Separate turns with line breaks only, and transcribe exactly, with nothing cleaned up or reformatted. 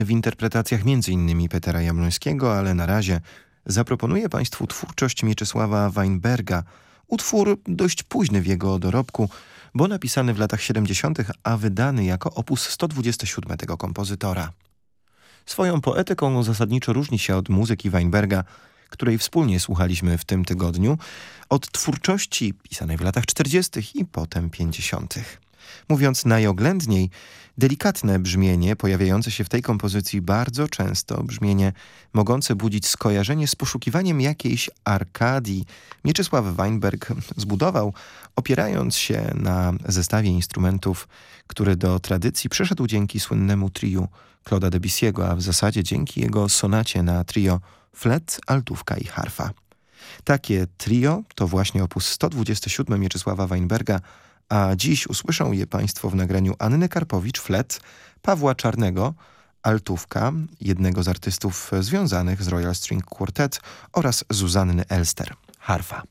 w interpretacjach między innymi Petera Jabłońskiego, ale na razie zaproponuję Państwu twórczość Mieczysława Weinberga. Utwór dość późny w jego dorobku, bo napisany w latach siedemdziesiątych, a wydany jako opus sto dwadzieścia siedem tego kompozytora. Swoją poetyką zasadniczo różni się od muzyki Weinberga, której wspólnie słuchaliśmy w tym tygodniu, od twórczości pisanej w latach czterdziestych i potem pięćdziesiątych. Mówiąc najoględniej, delikatne brzmienie pojawiające się w tej kompozycji bardzo często, brzmienie mogące budzić skojarzenie z poszukiwaniem jakiejś Arkadii, Mieczysław Weinberg zbudował, opierając się na zestawie instrumentów, który do tradycji przeszedł dzięki słynnemu triu Claude'a Debussy'ego, a w zasadzie dzięki jego sonacie na trio flet, altówka i harfa. Takie trio to właśnie opus sto dwadzieścia siedem Mieczysława Weinberga, a dziś usłyszą je Państwo w nagraniu Anny Karpowicz, flet, Pawła Czarnego, altówka, jednego z artystów związanych z Royal String Quartet oraz Zuzanny Elster, harfa.